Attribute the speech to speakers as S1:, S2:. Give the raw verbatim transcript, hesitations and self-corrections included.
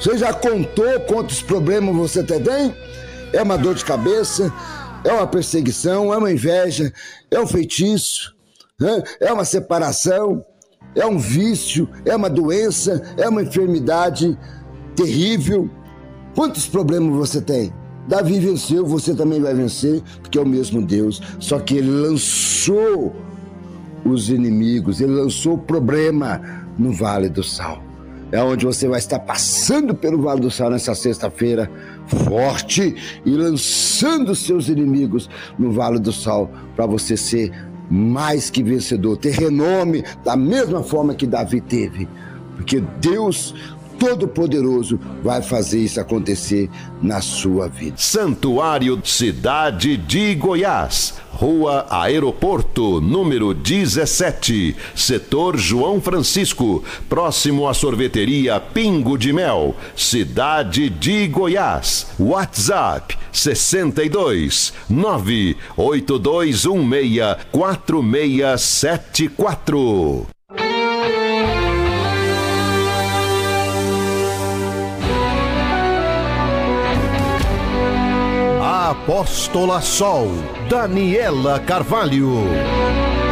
S1: Você já contou quantos problemas você tem? É uma dor de cabeça, é uma perseguição, é uma inveja, é um feitiço, né? É uma separação, é um vício, é uma doença, é uma enfermidade terrível. Quantos problemas você tem? Davi venceu, você também vai vencer, porque é o mesmo Deus, só que ele lançou os inimigos, ele lançou o problema no Vale do Sal. É onde você vai estar passando pelo Vale do Sal nessa sexta-feira, forte, e lançando seus inimigos no Vale do Sal, para você ser mais que vencedor, ter renome da mesma forma que Davi teve, porque Deus Todo-Poderoso vai fazer isso acontecer na sua vida.
S2: Santuário Cidade de Goiás, Rua Aeroporto, número dezessete, Setor João Francisco, próximo à sorveteria Pingo de Mel, Cidade de Goiás. WhatsApp sessenta e dois, nove oito dois um seis, quatro seis sete quatro. Apóstola Sol, Daniela Carvalho.